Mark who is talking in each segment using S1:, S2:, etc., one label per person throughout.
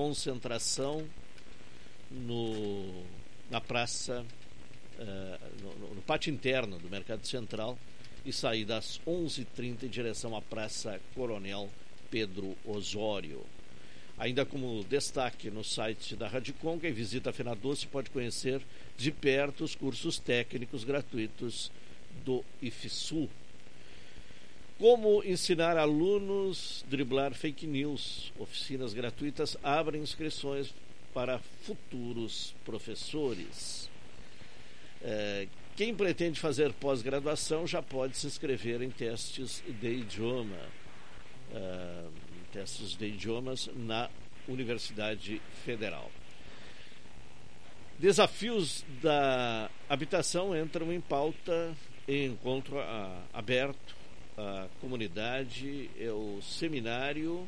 S1: concentração na praça, no pátio interno do Mercado Central, e sair às 11h30 em direção à Praça Coronel Pedro Osório. Ainda como destaque no site da Radicom, quem visita a FenaDoce pode conhecer de perto os cursos técnicos gratuitos do IFSU. Como ensinar alunos a driblar fake news. Oficinas gratuitas abrem inscrições para futuros professores. Quem pretende fazer pós-graduação já pode se inscrever em testes de idioma. Testes de idiomas na Universidade Federal. Desafios da habitação entram em pauta em encontro aberto à comunidade. É o Seminário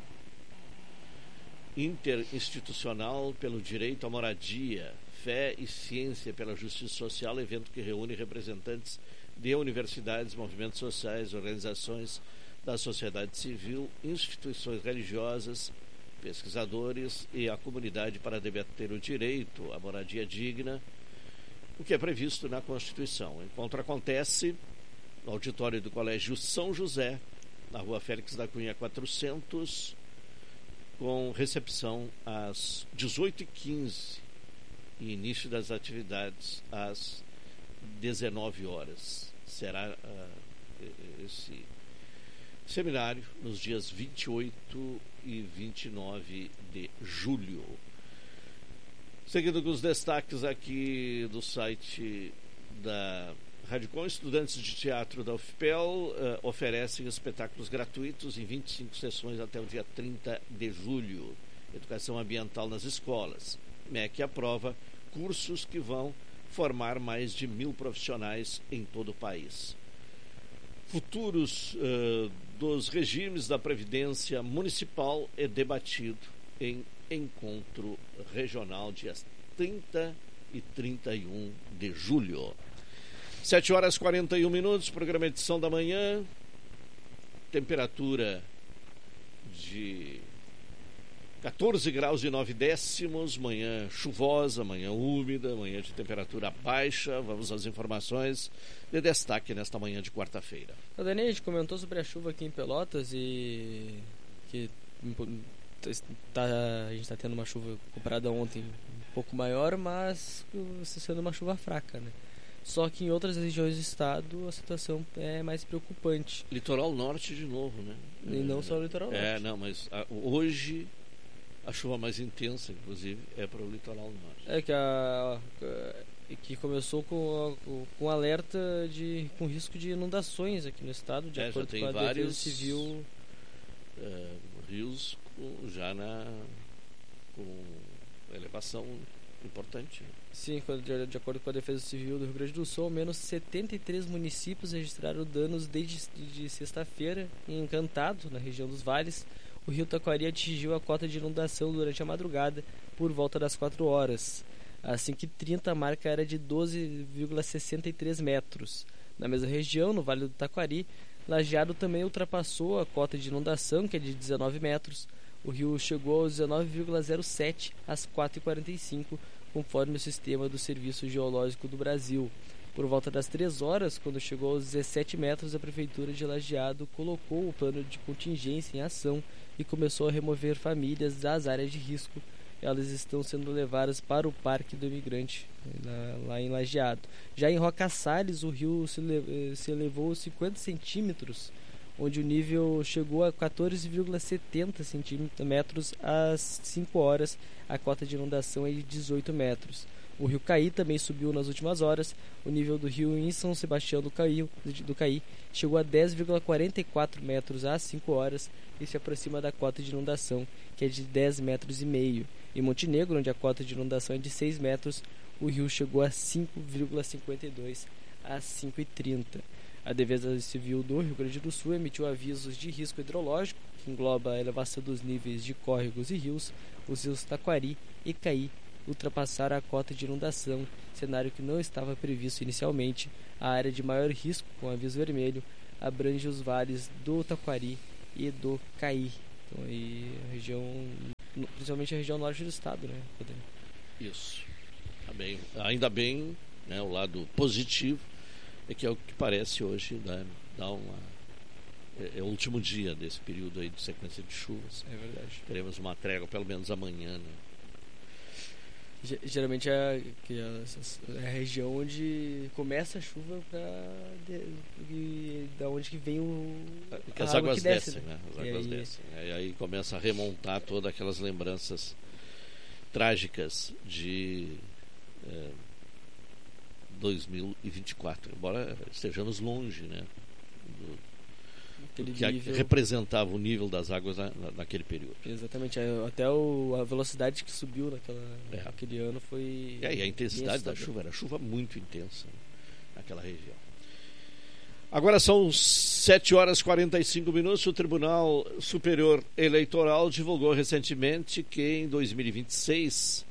S1: Interinstitucional pelo Direito à Moradia, Fé e Ciência pela Justiça Social, evento que reúne representantes de universidades, movimentos sociais, organizações da sociedade civil, instituições religiosas, pesquisadores e a comunidade para debater o direito à moradia digna, o que é previsto na Constituição. O encontro acontece no auditório do Colégio São José, na Rua Félix da Cunha 400, com recepção às 18h15 e início das atividades às 19 horas. Será esse seminário nos dias 28 e 29 de julho. Seguindo com os destaques aqui do site da Radicom, estudantes de teatro da UFPEL oferecem espetáculos gratuitos em 25 sessões até o dia 30 de julho. Educação ambiental nas escolas. MEC aprova cursos que vão formar mais de 1.000 profissionais em todo o país. Futuros dos regimes da Previdência Municipal é debatido em encontro regional dias 30 e 31 de julho. 7h41, programa Edição da Manhã. Temperatura de 14 graus e 9 décimos, manhã chuvosa, manhã úmida, manhã de temperatura baixa. Vamos às informações de destaque nesta manhã de quarta-feira.
S2: A Dani, a gente comentou sobre a chuva aqui em Pelotas e que a gente está tendo uma chuva comparada ontem um pouco maior, mas sendo uma chuva fraca, né? Só que em outras regiões do estado a situação é mais preocupante.
S1: Litoral norte de novo, né?
S2: E não só o litoral norte.
S1: Não, mas hoje a chuva mais intensa, inclusive, é para o litoral norte.
S2: Que começou com alerta com risco de inundações aqui no estado, de acordo com a Defesa Civil.
S1: Rios com elevação importante.
S2: Sim, de acordo com a Defesa Civil do Rio Grande do Sul, ao menos 73 municípios registraram danos desde sexta-feira em Encantado, na região dos Vales. O rio Taquari atingiu a cota de inundação durante a madrugada por volta das 4 horas. Às 5h30, a marca era de 12,63 metros. Na mesma região, no Vale do Taquari, Lajeado também ultrapassou a cota de inundação, que é de 19 metros. O rio chegou aos 19,07 às 4h45, conforme o sistema do Serviço Geológico do Brasil. Por volta das 3 horas, quando chegou aos 17 metros, a Prefeitura de Lajeado colocou o plano de contingência em ação e começou a remover famílias das áreas de risco. Elas estão sendo levadas para o Parque do Imigrante, lá em Lajeado. Já em Roca Salles, o rio se elevou 50 centímetros, onde o nível chegou a 14,70 centímetros às 5 horas. A cota de inundação é de 18 metros. O rio Caí também subiu nas últimas horas. O nível do rio em São Sebastião do Caí chegou a 10,44 metros às 5 horas e se aproxima da cota de inundação, que é de 10,5 metros. Em Montenegro, onde a cota de inundação é de 6 metros, o rio chegou a 5,52 às 5h30. A Defesa Civil do Rio Grande do Sul emitiu avisos de risco hidrológico, que engloba a elevação dos níveis de córregos e rios. Os rios Taquari e Caí ultrapassaram a cota de inundação, cenário que não estava previsto inicialmente. A área de maior risco, com aviso vermelho, abrange os vales do Taquari e do Caí. Então, aí, a região principalmente a região norte do estado, né?
S1: Isso. Tá bem. Ainda bem, né, o lado positivo é que é o que parece hoje, né, é o último dia desse período aí de sequência de chuvas.
S2: É verdade.
S1: Teremos uma trégua pelo menos amanhã, né?
S2: Geralmente é a região onde começa a chuva da onde que vem
S1: porque as águas descem,
S2: né?
S1: As águas descem. E aí começa a remontar todas aquelas lembranças trágicas de 2024, embora estejamos longe, né, do que representava o nível das águas naquele período.
S2: Exatamente, até a velocidade que subiu naquele ano foi...
S1: E a intensidade da chuva, era chuva muito intensa, né, naquela região. Agora são 7h45. O Tribunal Superior Eleitoral divulgou recentemente que em 2026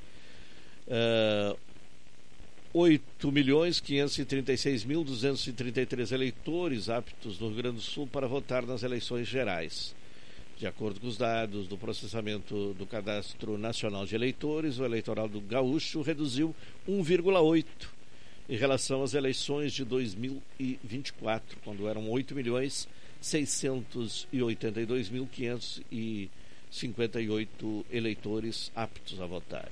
S1: 8.536.233 eleitores aptos no Rio Grande do Sul para votar nas eleições gerais. De acordo com os dados do processamento do Cadastro Nacional de Eleitores, o eleitoral do Gaúcho reduziu 1,8 em relação às eleições de 2024, quando eram 8.682.558 eleitores aptos a votar.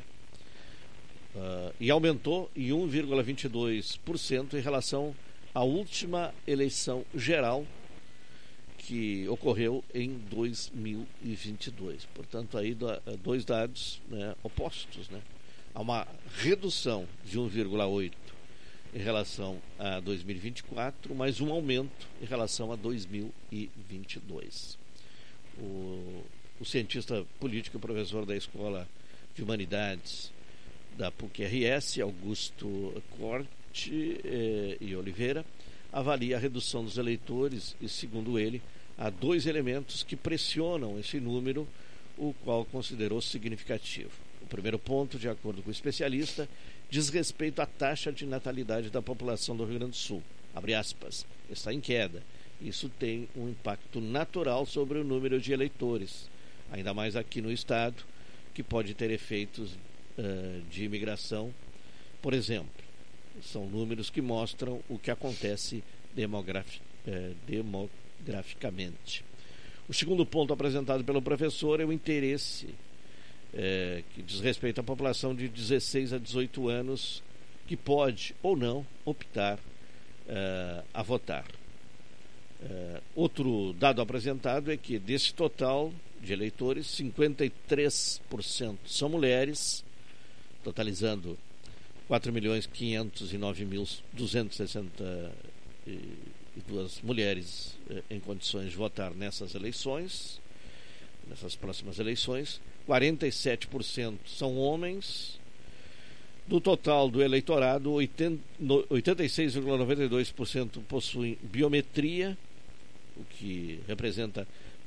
S1: E aumentou em 1,22% em relação à última eleição geral que ocorreu em 2022. Portanto, aí dois dados, né, opostos, né? Há uma redução de 1,8% em relação a 2024, mas um aumento em relação a 2022. O cientista político e professor da Escola de Humanidades da PUC-RS, Augusto Corte e Oliveira, avalia a redução dos eleitores e, segundo ele, há dois elementos que pressionam esse número, o qual considerou significativo. O primeiro ponto, de acordo com o especialista, diz respeito à taxa de natalidade da população do Rio Grande do Sul. Abre aspas, está em queda. Isso tem um impacto natural sobre o número de eleitores, ainda mais aqui no estado, que pode ter efeitos de imigração. Por exemplo, são números que mostram o que acontece demograficamente. O segundo ponto apresentado pelo professor é o interesse que diz respeito à população de 16 a 18 anos que pode ou não optar a votar. Outro dado apresentado é que desse total de eleitores, 53% são mulheres, totalizando 4.509.262 mulheres em condições de votar nessas próximas eleições. 47% são homens. Do total do eleitorado, 86,92% possuem biometria, o que representa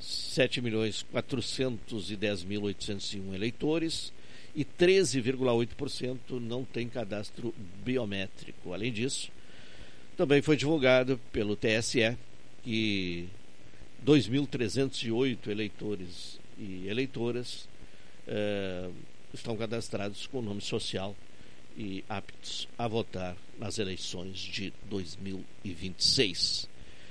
S1: 7.410.801 eleitores, e 13,8% não tem cadastro biométrico. Além disso, também foi divulgado pelo TSE que 2.308 eleitores e eleitoras estão cadastrados com nome social e aptos a votar nas eleições de 2026.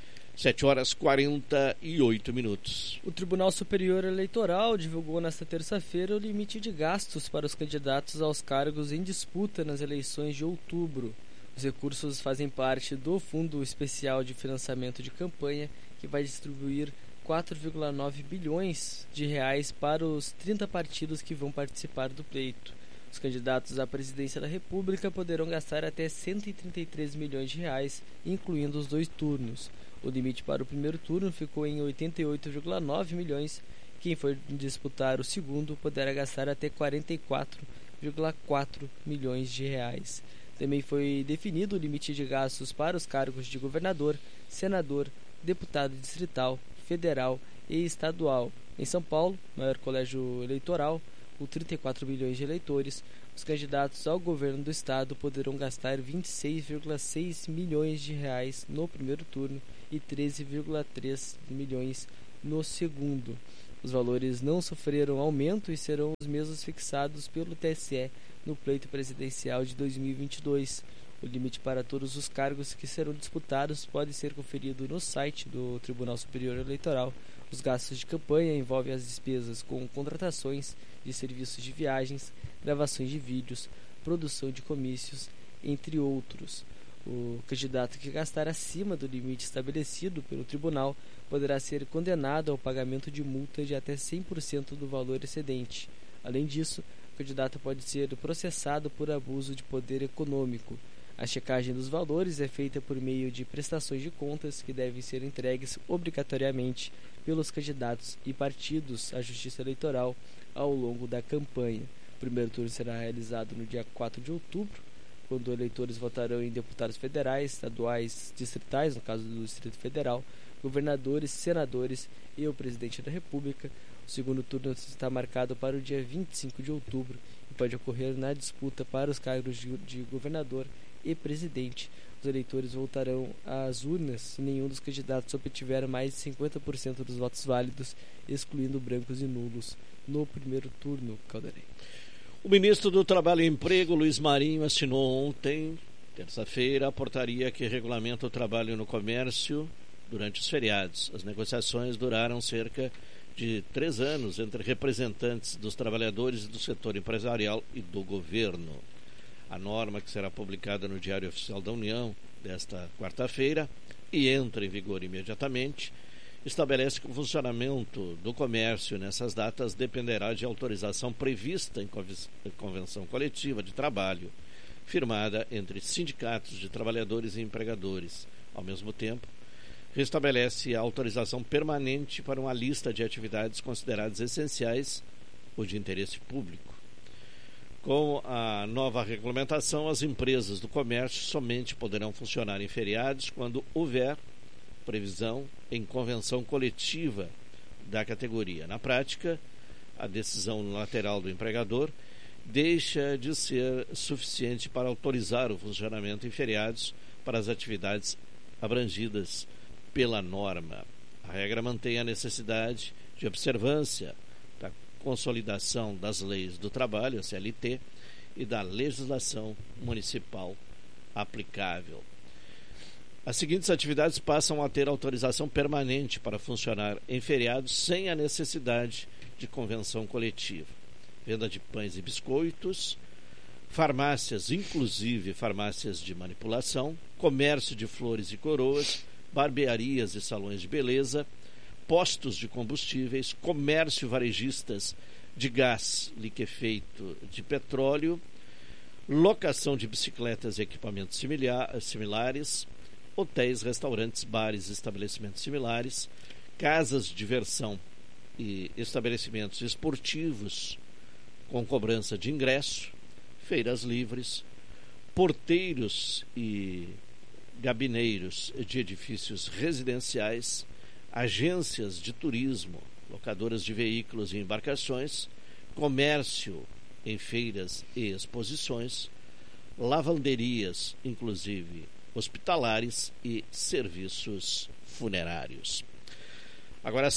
S1: 7h48.
S2: O Tribunal Superior Eleitoral divulgou nesta terça-feira o limite de gastos para os candidatos aos cargos em disputa nas eleições de outubro. Os recursos fazem parte do Fundo Especial de Financiamento de Campanha, que vai distribuir 4,9 bilhões de reais para os 30 partidos que vão participar do pleito. Os candidatos à presidência da República poderão gastar até 133 milhões de reais, incluindo os 2 turnos. O limite para o primeiro turno ficou em 88,9 milhões. Quem for disputar o segundo poderá gastar até 44,4 milhões de reais. Também foi definido o limite de gastos para os cargos de governador, senador, deputado distrital, federal e estadual. Em São Paulo, maior colégio eleitoral, com 34 milhões de eleitores, os candidatos ao governo do estado poderão gastar 26,6 milhões de reais no primeiro turno e 13,3 milhões no segundo. Os valores não sofreram aumento e serão os mesmos fixados pelo TSE no pleito presidencial de 2022. O limite para todos os cargos que serão disputados pode ser conferido no site do Tribunal Superior Eleitoral. Os gastos de campanha envolvem as despesas com contratações de serviços de viagens, gravações de vídeos, produção de comícios, entre outros. O candidato que gastar acima do limite estabelecido pelo tribunal poderá ser condenado ao pagamento de multa de até 100% do valor excedente. Além disso, o candidato pode ser processado por abuso de poder econômico. A checagem dos valores é feita por meio de prestações de contas que devem ser entregues obrigatoriamente pelos candidatos e partidos à Justiça Eleitoral ao longo da campanha. O primeiro turno será realizado no dia 4 de outubro, quando eleitores votarão em deputados federais, estaduais, distritais, no caso do Distrito Federal, governadores, senadores e o presidente da República. O segundo turno está marcado para o dia 25 de outubro e pode ocorrer na disputa para os cargos de governador e presidente. Os eleitores voltarão às urnas se nenhum dos candidatos obtiver mais de 50% dos votos válidos, excluindo brancos e nulos, no primeiro turno. Caldarei.
S1: O ministro do Trabalho e Emprego, Luiz Marinho, assinou ontem, terça-feira, a portaria que regulamenta o trabalho no comércio durante os feriados. As negociações duraram cerca de 3 anos entre representantes dos trabalhadores do setor empresarial e do governo. A norma, que será publicada no Diário Oficial da União desta quarta-feira e entra em vigor imediatamente, estabelece que o funcionamento do comércio nessas datas dependerá de autorização prevista em convenção coletiva de trabalho, firmada entre sindicatos de trabalhadores e empregadores. Ao mesmo tempo, restabelece a autorização permanente para uma lista de atividades consideradas essenciais ou de interesse público. Com a nova regulamentação, as empresas do comércio somente poderão funcionar em feriados quando houver previsão em convenção coletiva da categoria. Na prática, a decisão unilateral do empregador deixa de ser suficiente para autorizar o funcionamento em feriados para as atividades abrangidas pela norma. A regra mantém a necessidade de observância da consolidação das leis do trabalho, a CLT, e da legislação municipal aplicável. As seguintes atividades passam a ter autorização permanente para funcionar em feriados sem a necessidade de convenção coletiva: venda de pães e biscoitos, farmácias, inclusive farmácias de manipulação, comércio de flores e coroas, barbearias e salões de beleza, postos de combustíveis, comércio varejistas de gás liquefeito de petróleo, locação de bicicletas e equipamentos similares, hotéis, restaurantes, bares e estabelecimentos similares, casas de diversão e estabelecimentos esportivos com cobrança de ingresso, feiras livres, porteiros e gabineiros de edifícios residenciais, agências de turismo, locadoras de veículos e embarcações, comércio em feiras e exposições, lavanderias, inclusive hospitalares, e serviços funerários. Agora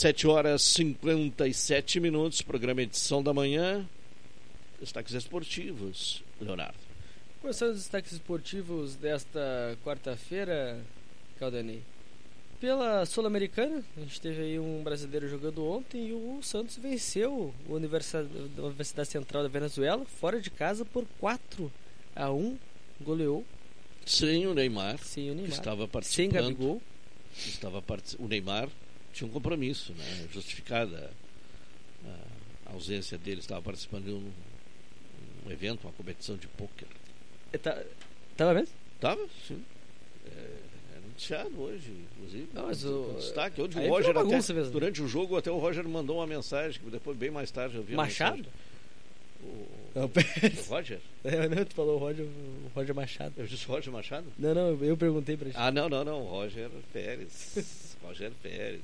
S1: 7h57, programa Edição da Manhã. Destaques esportivos, Leonardo.
S2: Começando os destaques esportivos desta quarta-feira, Caldanei. Pela Sul-Americana, a gente teve aí um brasileiro jogando ontem e o Santos venceu a Universidade Central da Venezuela, fora de casa, por 4-1, goleou.
S1: Sem o Neymar.
S2: Sem o Neymar.
S1: Estava participando.
S2: Sem Gabigol.
S1: O Neymar tinha um compromisso, né? Justificada a ausência dele, estava participando de um evento, uma competição de pôquer.
S2: Tava mesmo?
S1: Tava, sim. É noticiado hoje, inclusive.
S2: Não, mas
S1: destaque. Hoje o
S2: aí
S1: Roger,
S2: durante
S1: o jogo, até o Roger mandou uma mensagem, que depois, bem mais tarde, eu vi
S2: Machado?
S1: O Roger?
S2: Não, tu falou o Roger Machado.
S1: Eu disse Roger Machado?
S2: Não, eu perguntei pra ti.
S1: Ah, não, Roger Pérez. Roger Pérez.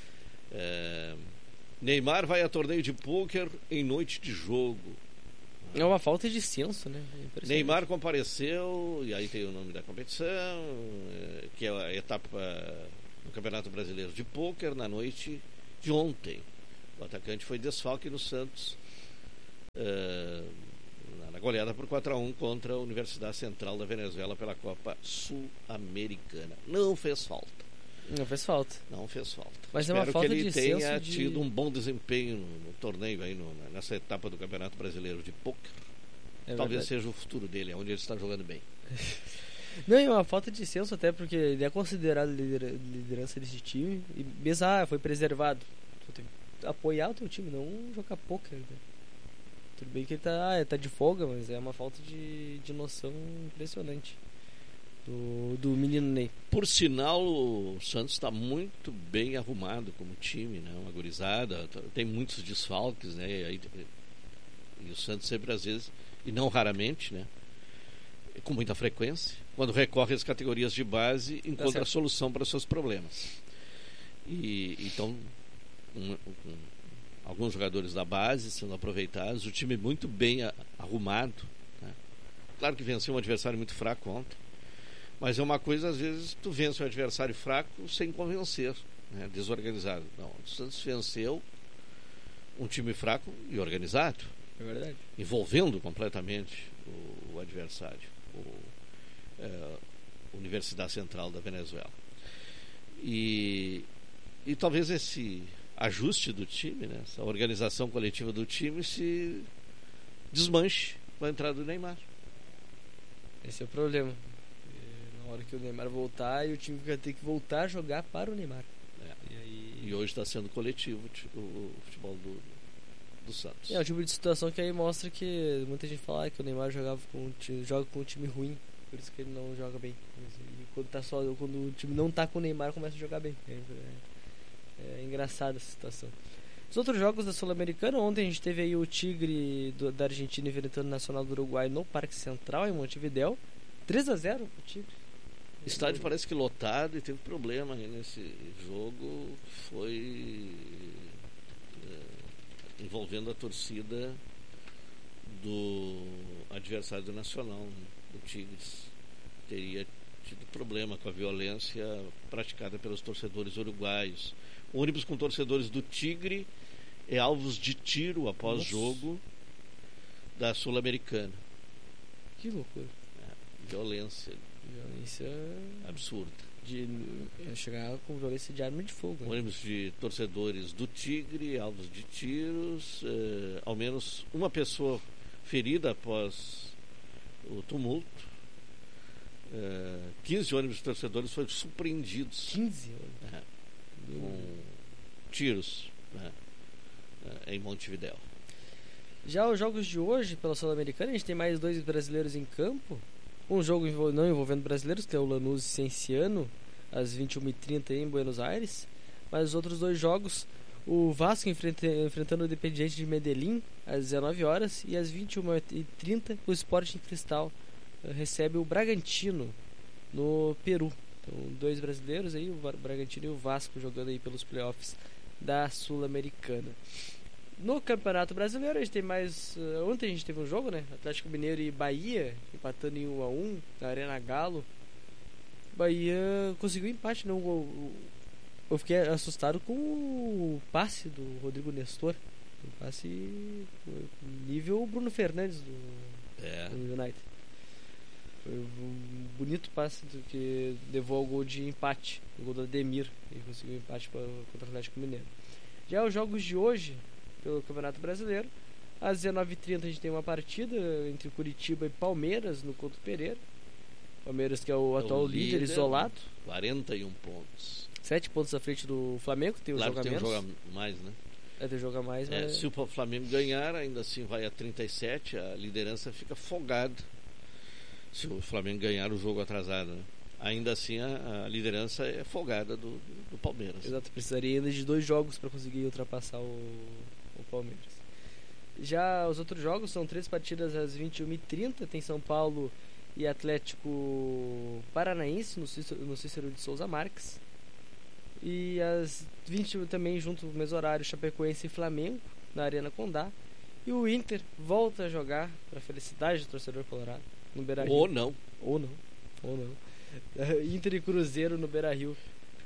S1: Neymar vai a torneio de pôquer em noite de jogo.
S2: É uma falta de senso, né?
S1: Neymar compareceu, e aí tem o nome da competição, que é a etapa do Campeonato Brasileiro de Pôquer, na noite de ontem. O atacante foi desfalque no Santos na goleada por 4-1 contra a Universidade Central da Venezuela pela Copa Sul-Americana. Não fez falta.
S2: Não fez falta.
S1: Não fez falta.
S2: Mas
S1: espero
S2: é uma falta
S1: que ele
S2: de
S1: tenha
S2: senso de...
S1: tido um bom desempenho no torneio aí, nessa etapa do Campeonato Brasileiro de Pôquer. Talvez seja o futuro dele, onde ele está jogando bem.
S2: Não, é uma falta de senso até porque ele é considerado liderança desse time e mesmo, foi preservado. Tu tem que apoiar o teu time, não jogar pôquer, né? Tudo bem que ele tá de folga, mas é uma falta de noção impressionante do menino Ney.
S1: Por sinal, o Santos está muito bem arrumado como time, né? Uma gurizada, tem muitos desfalques, né? E o Santos sempre, às vezes, e não raramente, né? Com muita frequência, quando recorre às categorias de base, encontra a solução para seus problemas. E então, alguns jogadores da base sendo aproveitados, o time muito bem arrumado, né? Claro que venceu um adversário muito fraco ontem, mas é uma coisa, às vezes, tu vence um adversário fraco sem convencer, né? Desorganizado. Não, o Santos venceu um time fraco e organizado.
S2: É verdade.
S1: Envolvendo completamente o adversário, Universidade Central da Venezuela. E talvez esse ajuste do time, né, essa organização coletiva do time se desmanche com a entrada do Neymar.
S2: Esse é o problema. Na hora que o Neymar voltar, e o time vai ter que voltar a jogar para o Neymar.
S1: E hoje está sendo coletivo o futebol do Santos.
S2: É o tipo de situação que aí mostra que muita gente fala que o Neymar joga com um time ruim, por isso que ele não joga bem. E quando o time não tá com o Neymar, começa a jogar bem. É engraçada essa situação. Os outros jogos da Sul-Americana, ontem a gente teve aí o Tigre da Argentina enfrentando o Nacional do Uruguai no Parque Central, em Montevidéu. 3-0 pro Tigre.
S1: O estádio parece que lotado e teve problema aí nesse jogo. Foi envolvendo a torcida do adversário do Nacional, do Tigres. Teria tido problema com a violência praticada pelos torcedores uruguaios. O ônibus com torcedores do Tigre é alvos de tiro após jogo da Sul-Americana.
S2: Que loucura.
S1: Violência absurda.
S2: Chegar com violência de arma de fogo. Né?
S1: Ônibus de torcedores do Tigre, alvos de tiros, ao menos uma pessoa ferida após o tumulto. 15 ônibus de torcedores foram surpreendidos.
S2: 15?
S1: Com tiros, né, em Montevidéu.
S2: Já os jogos de hoje pela Sul-Americana, a gente tem mais 2 brasileiros em campo. Um jogo não envolvendo brasileiros, que é o Lanús e Cienciano, às 21h30 em Buenos Aires. Mas os outros 2 jogos, o Vasco enfrentando o Independiente de Medellín às 19 horas e às 21h30 o Sporting Cristal recebe o Bragantino no Peru. Então 2 brasileiros aí, o Bragantino e o Vasco jogando aí pelos playoffs da Sul-Americana. No Campeonato Brasileiro a gente tem mais... ontem a gente teve um jogo, né? Atlético Mineiro e Bahia empatando em 1-1 na Arena Galo. Bahia conseguiu empate, não? Eu fiquei assustado com o passe do Rodrigo Nestor. O passe nível Bruno Fernandes do United. Foi um bonito passe que levou ao gol de empate, o gol do Ademir, e conseguiu empate contra o Atlético Mineiro. Já os jogos de hoje pelo Campeonato Brasileiro, às 19h30 a gente tem uma partida entre Curitiba e Palmeiras no Couto Pereira. Palmeiras que é o atual líder isolado,
S1: 41 pontos,
S2: 7 pontos à frente do Flamengo, tem um
S1: claro
S2: jogo a menos.
S1: Tem um jogo a mais, né?
S2: Tem um jogo a mais, mas...
S1: Se o Flamengo ganhar, ainda assim vai a 37, a liderança fica folgada. Se o Flamengo ganhar o jogo atrasado, né? Ainda assim a liderança é folgada do Palmeiras.
S2: Exato, precisaria ainda de 2 jogos para conseguir ultrapassar o Palmeiras. Já os outros jogos são 3 partidas às 21h30, tem São Paulo e Atlético Paranaense no Cícero de Souza Marques. E às 20 também, junto no mesmo horário, Chapecoense e Flamengo na Arena Condá. E o Inter volta a jogar, para felicidade do torcedor colorado, no Beira-Rio.
S1: Ou não.
S2: Inter e Cruzeiro no Beira-Rio.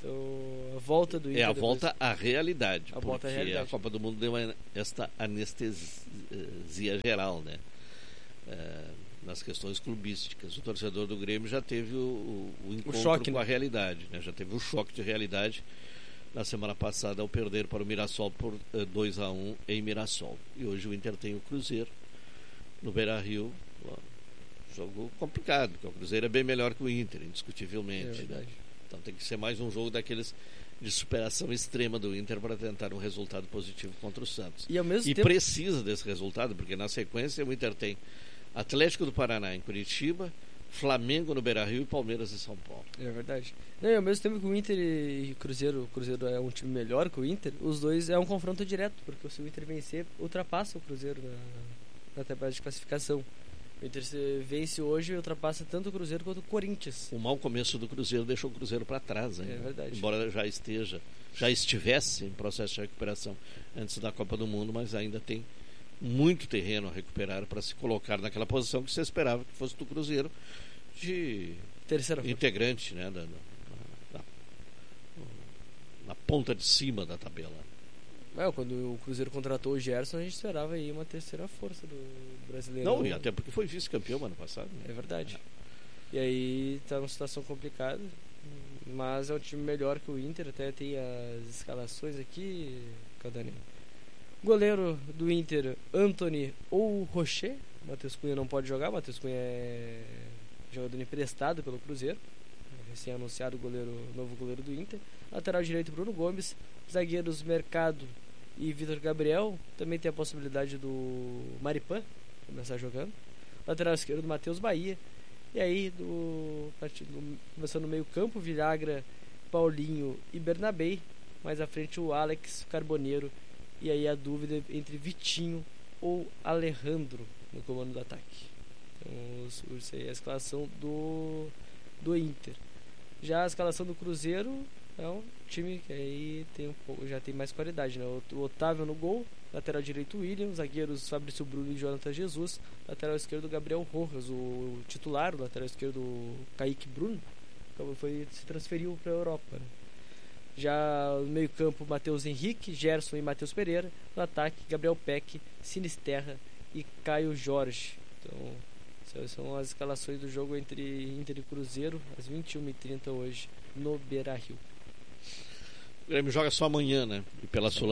S2: Então, a volta do Inter...
S1: É a volta à realidade.
S2: A volta à realidade.
S1: A Copa do Mundo deu esta anestesia geral, né? Nas questões clubísticas. O torcedor do Grêmio já teve o encontro
S2: choque,
S1: com
S2: né?
S1: a realidade, né? Já teve o choque de realidade na semana passada ao perder para o Mirassol por 2-1 em Mirassol. E hoje o Inter tem o Cruzeiro no Beira-Rio. Jogo complicado, porque o Cruzeiro é bem melhor que o Inter, indiscutivelmente. Né? Então tem que ser mais um jogo daqueles de superação extrema do Inter para tentar um resultado positivo contra o Santos.
S2: E ao mesmo tempo...
S1: precisa desse resultado, porque na sequência o Inter tem Atlético do Paraná em Curitiba, Flamengo no Beira-Rio e Palmeiras em São Paulo.
S2: É verdade. Não, e ao mesmo tempo que o Inter e o Cruzeiro é um time melhor que o Inter, os dois é um confronto direto, porque se o Inter vencer, ultrapassa o Cruzeiro na tabela de classificação. O Inter vence hoje e ultrapassa tanto o Cruzeiro quanto o Corinthians.
S1: O mau começo do Cruzeiro deixou o Cruzeiro para trás, hein?
S2: É verdade.
S1: Embora já estivesse em processo de recuperação antes da Copa do Mundo, mas ainda tem muito terreno a recuperar para se colocar naquela posição que você esperava que fosse do Cruzeiro, de
S2: terceira
S1: integrante, né, na ponta de cima da tabela.
S2: Quando o Cruzeiro contratou o Gerson, a gente esperava aí uma terceira força do brasileiro.
S1: Não, e até porque foi vice-campeão ano passado. Né?
S2: É verdade. E aí tá numa situação complicada, mas é um time melhor que o Inter, até tem as escalações aqui, Cadani. Goleiro do Inter, Antony ou Rocher. Matheus Cunha não pode jogar, Matheus Cunha é jogador emprestado pelo Cruzeiro, recém-anunciado novo goleiro do Inter. Lateral direito, Bruno Gomes. Zagueiros, Mercado e Vitor Gabriel. Também tem a possibilidade do Maripan começar jogando. Lateral esquerdo, Matheus Bahia. E aí, começando no meio campo, Villagra, Paulinho e Bernabé. Mais à frente o Alex Carboneiro. E aí a dúvida entre Vitinho ou Alejandro no comando do ataque. Então, isso aí é a escalação do Inter. Já a escalação do Cruzeiro é um time que aí já tem mais qualidade, né? O Otávio no gol, lateral direito William, zagueiros Fabrício Bruno e Jonathan Jesus, lateral esquerdo Gabriel Rojas, o titular, o lateral esquerdo Kaique Bruno, se transferiu para a Europa, né? Já no meio campo, Matheus Henrique, Gerson e Matheus Pereira. No ataque, Gabriel Peck, Sinisterra e Caio Jorge. Então, essas são as escalações do jogo entre Inter e Cruzeiro, às 21h30 hoje, no Beira-Rio.
S1: O Grêmio joga só amanhã, né? E pela